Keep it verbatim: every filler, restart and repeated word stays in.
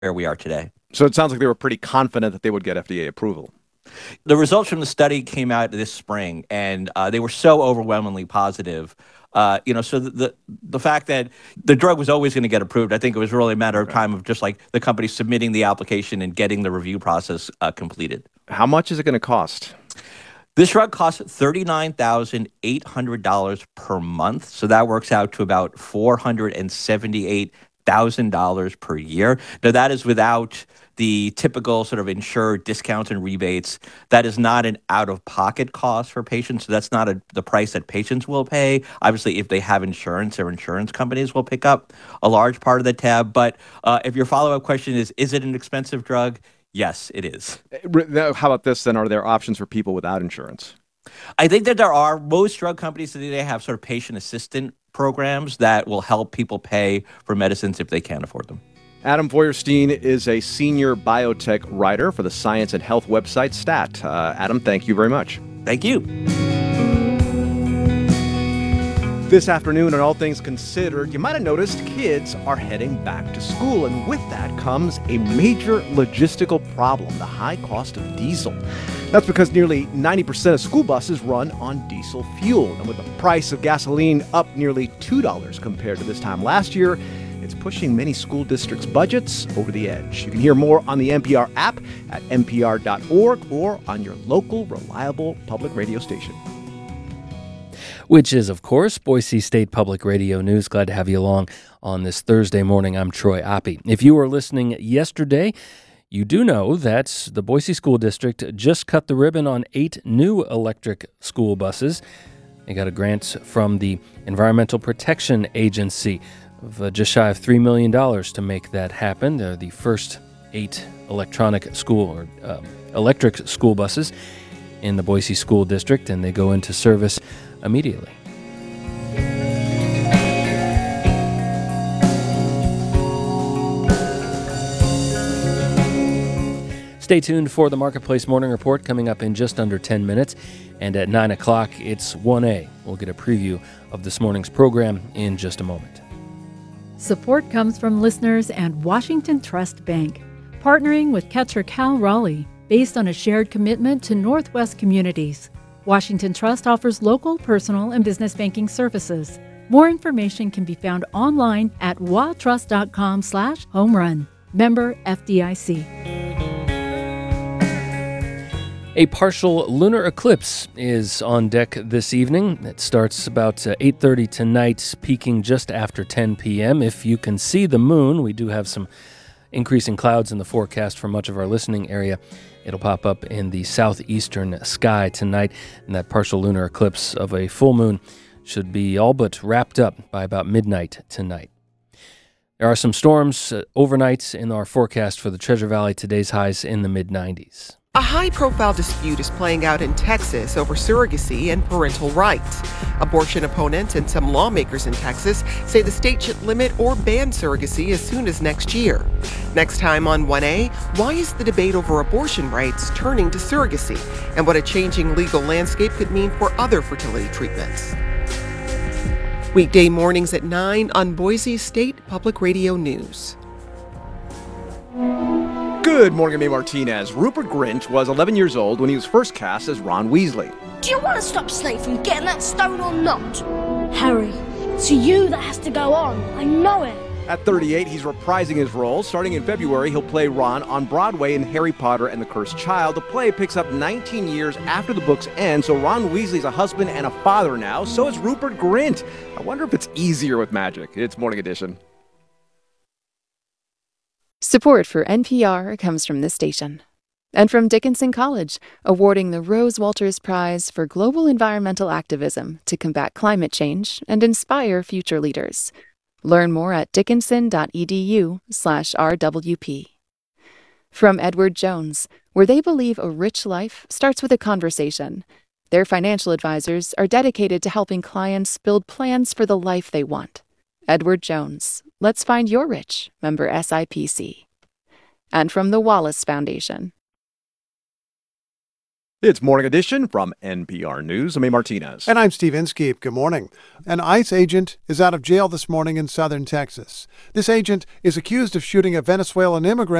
where we are today. So it sounds like they were pretty confident that they would get F D A approval. The results from the study came out this spring, and uh, they were so overwhelmingly positive. Uh, you know, so the, the the fact that the drug was always going to get approved, I think it was really a matter of time of just like the company submitting the application and getting the review process uh, completed. How much is it going to cost? This drug costs thirty-nine thousand eight hundred dollars per month, so that works out to about four hundred seventy-eight thousand dollars per year. Now, that is without the typical sort of insured discounts and rebates. That is not an out-of-pocket cost for patients, so that's not a, the price that patients will pay. Obviously, if they have insurance, their insurance companies will pick up a large part of the tab. But uh, if your follow-up question is, is it an expensive drug? Yes, it is. How about this, then? Are there options for people without insurance? I think that there are. Most drug companies today have sort of patient assistant programs that will help people pay for medicines if they can't afford them. Adam Feuerstein is a senior biotech writer for the science and health website STAT. Uh, Adam, thank you very much. Thank you. This afternoon, on All Things Considered, you might have noticed kids are heading back to school, and with that comes a major logistical problem, the high cost of diesel. That's because nearly ninety percent of school buses run on diesel fuel, and with the price of gasoline up nearly two dollars compared to this time last year, it's pushing many school districts' budgets over the edge. You can hear more on the N P R app at N P R dot org or on your local reliable public radio station. Which is, of course, Boise State Public Radio News. Glad to have you along on this Thursday morning. I'm Troy Oppie. If you were listening yesterday, you do know that the Boise School District just cut the ribbon on eight new electric school buses. They got a grant from the Environmental Protection Agency of uh, just shy of three million dollars to make that happen. They're the first eight electronic school or uh, electric school buses in the Boise School District, and they go into service immediately. Stay tuned for the Marketplace Morning Report coming up in just under ten minutes. And at nine o'clock, it's one A. We'll get a preview of this morning's program in just a moment. Support comes from listeners and Washington Trust Bank, partnering with Ketcher Cal Raleigh, based on a shared commitment to Northwest communities. Washington Trust offers local, personal, and business banking services. More information can be found online at watrust.com slash home run. Member F D I C. A partial lunar eclipse is on deck this evening. It starts about uh, eight thirty tonight, peaking just after ten p.m. If you can see the moon, we do have some increasing clouds in the forecast for much of our listening area. It'll pop up in the southeastern sky tonight, and that partial lunar eclipse of a full moon should be all but wrapped up by about midnight tonight. There are some storms uh, overnight in our forecast for the Treasure Valley. Today's highs in the mid nineties. A high-profile dispute is playing out in Texas over surrogacy and parental rights. Abortion opponents and some lawmakers in Texas say the state should limit or ban surrogacy as soon as next year. Next time on one A, why is the debate over abortion rights turning to surrogacy, and what a changing legal landscape could mean for other fertility treatments? Weekday mornings at nine on Boise State Public Radio News. Good morning, I'm May Martinez. Rupert Grint was eleven years old when he was first cast as Ron Weasley. Do you want to stop Snape from getting that stone or not? Harry, it's you that has to go on. I know it. At thirty-eight, he's reprising his role. Starting in February, he'll play Ron on Broadway in Harry Potter and the Cursed Child. The play picks up nineteen years after the book's end, so Ron Weasley's a husband and a father now. So is Rupert Grint. I wonder if it's easier with magic. It's Morning Edition. Support for N P R comes from this station and from Dickinson College, awarding the Rose Walters Prize for Global Environmental Activism to combat climate change and inspire future leaders. Learn more at dickinson.edu slash RWP. From Edward Jones, where they believe a rich life starts with a conversation. Their financial advisors are dedicated to helping clients build plans for the life they want. Edward Jones. Let's find your rich. Member S I P C. And from the Wallace Foundation. It's Morning Edition from N P R News. I'm A. Martinez. And I'm Steve Inskeep. Good morning. An ICE agent is out of jail this morning in southern Texas. This agent is accused of shooting a Venezuelan immigrant